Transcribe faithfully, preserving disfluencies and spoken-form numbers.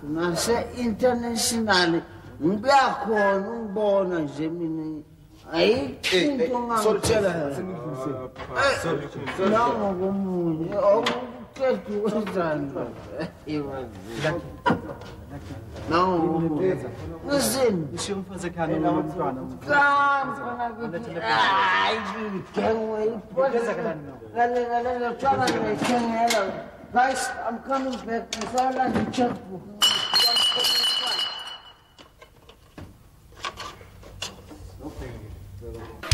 nase-international ngiyakhona ungibona nje mina ayikho ngangitshela nangokomunye okuqeda ukwenzani nangokomunye ngisini Ushiye umfazi ekhaya nomntwana. hayi ngigengwe iphosa guys, I'm coming back. I saw like a checkbook.